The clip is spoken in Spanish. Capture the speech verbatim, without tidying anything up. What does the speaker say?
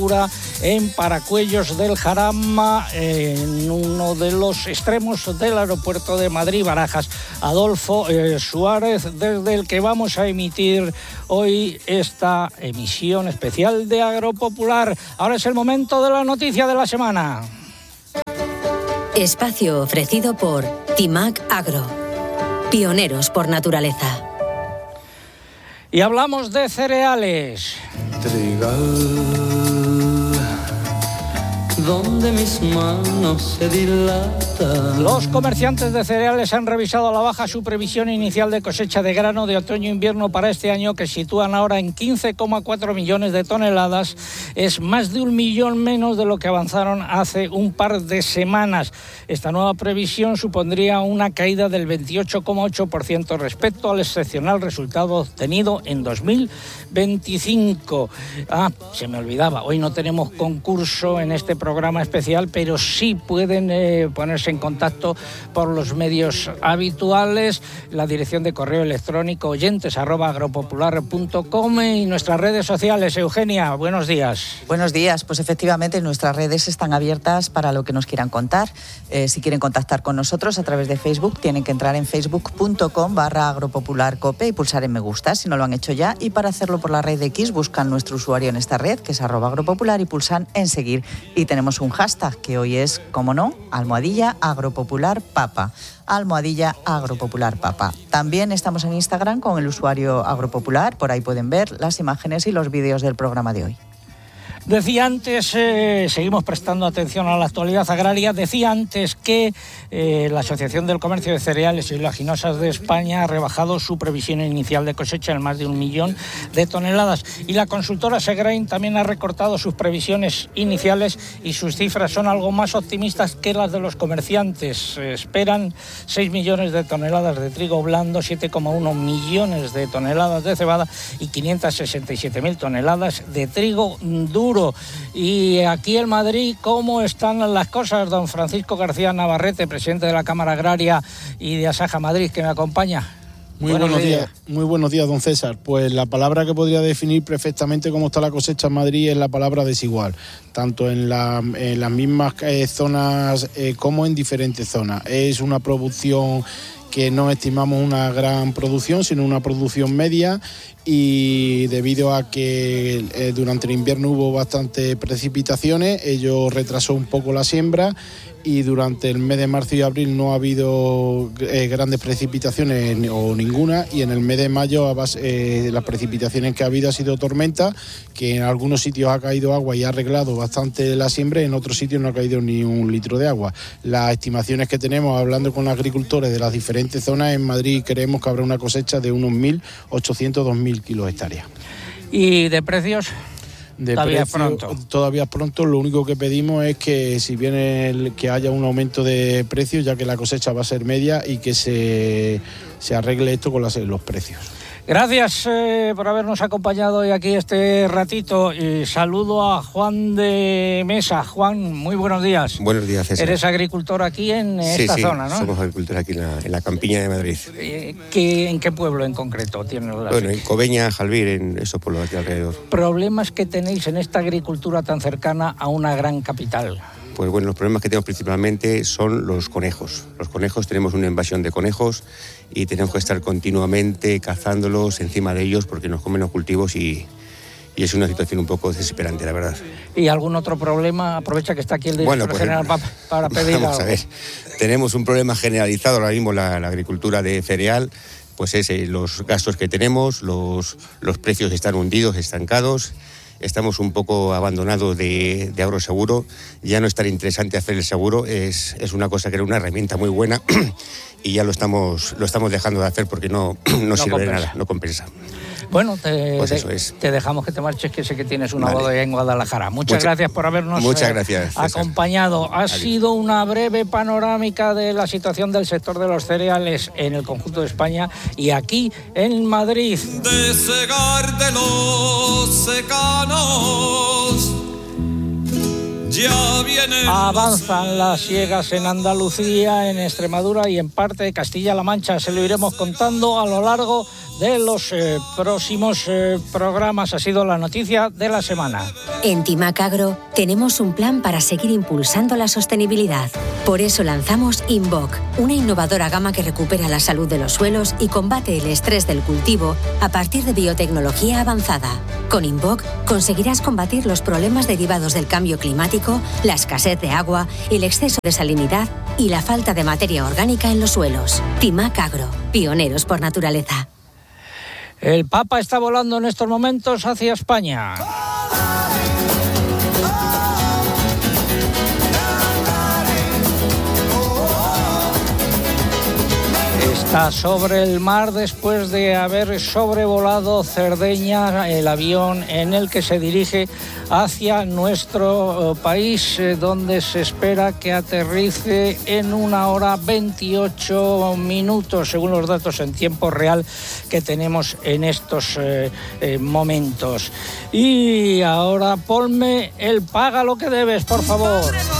en Paracuellos del Jarama, en uno de los extremos del aeropuerto de Madrid-Barajas. Adolfo eh, Suárez, desde el que vamos a emitir hoy esta emisión especial de Agropopular. Ahora es el momento de la noticia de la semana. Espacio ofrecido por Timac Agro, pioneros por naturaleza. Y hablamos de cereales. Trigal, donde mis manos se dilatan. Los comerciantes de cereales han revisado a la baja su previsión inicial de cosecha de grano de otoño-invierno para este año, que sitúan ahora en quince coma cuatro millones de toneladas. Es más de un millón menos de lo que avanzaron hace un par de semanas. Esta nueva previsión supondría una caída del veintiocho coma ocho por ciento respecto al excepcional resultado obtenido en dos mil veinticinco. Ah, se me olvidaba, hoy no tenemos concurso en este programa programa especial, pero sí pueden eh, ponerse en contacto por los medios habituales, la dirección de correo electrónico oyentes arroba agropopular punto com y nuestras redes sociales. Eugenia, buenos días. Buenos días, pues efectivamente nuestras redes están abiertas para lo que nos quieran contar. Eh, si quieren contactar con nosotros a través de Facebook, tienen que entrar en facebook punto com barra agropopularcope y pulsar en me gusta si no lo han hecho ya, y para hacerlo por la red de X buscan nuestro usuario en esta red, que es arroba agropopular, y pulsan en seguir, y tenemos un hashtag que hoy es, como no, almohadilla agropopular papa. Almohadilla agropopular papa. También estamos en Instagram con el usuario agropopular, por ahí pueden ver las imágenes y los vídeos del programa de hoy. Decía antes, eh, seguimos prestando atención a la actualidad agraria, decía antes que eh, la Asociación del Comercio de Cereales y Oleaginosas de España ha rebajado su previsión inicial de cosecha en más de un millón de toneladas, y la consultora Segrain también ha recortado sus previsiones iniciales y sus cifras son algo más optimistas que las de los comerciantes. Eh, esperan seis millones de toneladas de trigo blando, siete coma uno millones de toneladas de cebada y quinientas sesenta y siete mil toneladas de trigo duro. Y aquí en Madrid, ¿cómo están las cosas? Don Francisco García Navarrete, presidente de la Cámara Agraria y de Asaja Madrid, que me acompaña. Muy buenos, buenos días. días, muy buenos días, don César. Pues la palabra que podría definir perfectamente cómo está la cosecha en Madrid es la palabra desigual, tanto en, la, en las mismas eh, zonas eh, como en diferentes zonas. Es una producción que no estimamos una gran producción, sino una producción media, y debido a que eh, durante el invierno hubo bastantes precipitaciones, ello retrasó un poco la siembra, y durante el mes de marzo y abril no ha habido eh, grandes precipitaciones o ninguna, y en el mes de mayo eh, las precipitaciones que ha habido ha sido tormenta, que en algunos sitios ha caído agua y ha arreglado bastante la siembra, y en otros sitios no ha caído ni un litro de agua. Las estimaciones que tenemos hablando con agricultores de las diferentes zonas en Madrid, creemos que habrá una cosecha de unos mil ochocientos a dos mil kilos hectáreas. ¿Y de precios? De todavía precio, pronto. Todavía pronto. Lo único que pedimos es que si viene el, que haya un aumento de precios, ya que la cosecha va a ser media, y que se, se arregle esto con las, los precios. Gracias eh, por habernos acompañado hoy aquí este ratito. Y saludo a Juan de Mesa. Juan, muy buenos días. Buenos días, César. Eres agricultor aquí en sí, esta sí, zona, ¿no? Somos agricultores aquí en la, en la campiña de Madrid. Eh, ¿qué, ¿En qué pueblo en concreto tienes la Bueno, en Cobeña, Jalbir, en esos pueblos aquí alrededor. ¿Problemas que tenéis en esta agricultura tan cercana a una gran capital? Pues bueno, los problemas que tenemos principalmente son los conejos. Los conejos, tenemos una invasión de conejos y tenemos que estar continuamente cazándolos, encima de ellos, porque nos comen los cultivos y, y es una situación un poco desesperante, la verdad. ¿Y algún otro problema? Aprovecha que está aquí el director bueno, pues, general para, para pedir vamos algo. A ver, tenemos un problema generalizado ahora mismo, la, la agricultura de cereal, pues es eh, los gastos que tenemos, los, los precios están hundidos, estancados. Estamos un poco abandonados de, de agroseguro. Ya no es tan interesante hacer el seguro, es, es una cosa que era una herramienta muy buena y ya lo estamos, lo estamos dejando de hacer porque no, no, no sirve de nada, no compensa. Bueno, te, pues de, te dejamos que te marches, que sé que tienes una vale. boda en Guadalajara. Muchas Mucha, gracias por habernos muchas gracias, acompañado. Ha Adiós. sido una breve panorámica de la situación del sector de los cereales en el conjunto de España y aquí en Madrid. De segar de los secanos. Ya vienen Avanzan las siegas en Andalucía, en Extremadura y en parte de Castilla-La Mancha. Se lo iremos contando a lo largo de los eh, próximos eh, programas. Ha sido la noticia de la semana. En Timac Agro tenemos un plan para seguir impulsando la sostenibilidad. Por eso lanzamos Invoc, una innovadora gama que recupera la salud de los suelos y combate el estrés del cultivo a partir de biotecnología avanzada. Con Invoc conseguirás combatir los problemas derivados del cambio climático, la escasez de agua, el exceso de salinidad y la falta de materia orgánica en los suelos. Timac Agro, pioneros por naturaleza. El Papa está volando en estos momentos hacia España. Está sobre el mar después de haber sobrevolado Cerdeña, el avión en el que se dirige hacia nuestro país, donde se espera que aterrice en una hora veintiocho minutos, según los datos en tiempo real que tenemos en estos eh, eh, momentos. Y ahora ponme el paga lo que debes, por favor.